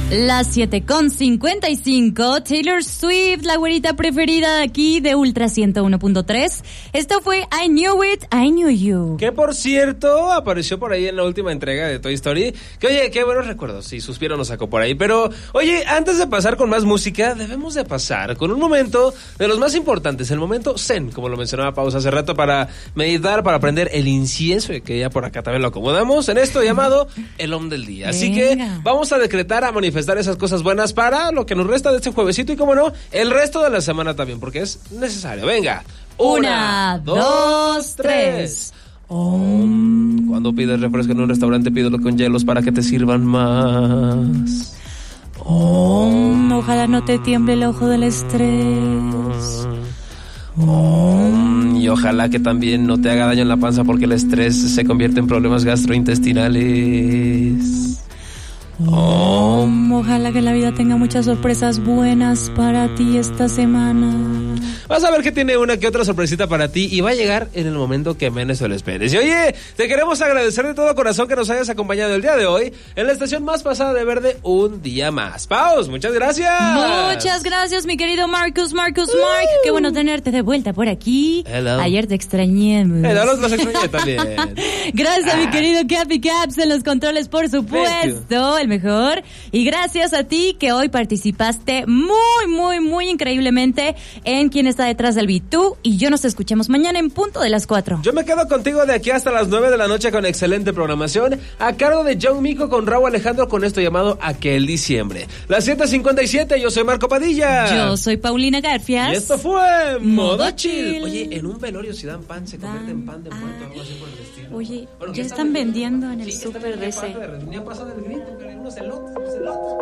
Las 7:55, Taylor Swift, la güerita preferida de aquí de Ultra 101.3. Esto fue I Knew It, I Knew You. Que por cierto, apareció por ahí en la última entrega de Toy Story. Que oye, qué buenos recuerdos, si Suspiro nos sacó por ahí. Pero, oye, antes de pasar con más música, debemos de pasar con un momento de los más importantes, el momento zen, como lo mencionaba Pausa hace rato, para meditar, para aprender el incienso, que ya por acá también lo acomodamos, en esto llamado el Om del Día. Así que vamos a decretar, a manifestar esas cosas buenas para lo que nos resta de este juevesito y, como no, el resto de la semana también, porque es necesario. Venga, 1, 2, 3. Cuando pides refresco en un restaurante, pídelo con hielos para que te sirvan más. Ojalá no te tiemble el ojo del estrés. Y ojalá que también no te haga daño en la panza, porque el estrés se convierte en problemas gastrointestinales. Ojalá que la vida tenga muchas sorpresas buenas para ti esta semana. Vas a ver que tiene una que otra sorpresita para ti y va a llegar en el momento que menos te lo esperes. Y oye, te queremos agradecer de todo corazón que nos hayas acompañado el día de hoy en la estación más pasada de verde un día más. Paus, muchas gracias. Muchas gracias, mi querido Marcus. Mark, qué bueno tenerte de vuelta por aquí. Hello. Ayer te extrañé. Los extrañé también. Gracias a mi querido Capi Caps en los controles, por supuesto, el mejor. Y gracias a ti que hoy participaste muy increíblemente en Quién está detrás del beat. Tú y yo nos escuchamos mañana en punto de las 4. Yo me quedo contigo de aquí hasta las 9 de la noche con excelente programación a cargo de John Mico con Raúl Alejandro con esto llamado Aquel Diciembre. Las 7:57, yo soy Marco Padilla. Yo soy Paulina Garfias. Y esto fue Modo Chill. Oye, en un velorio si dan pan se convierte en pan de muerto, algo así por el estilo. Oye, bueno, ya están vendiendo en el súper de ese. Ya pasa del grito, unos elotes.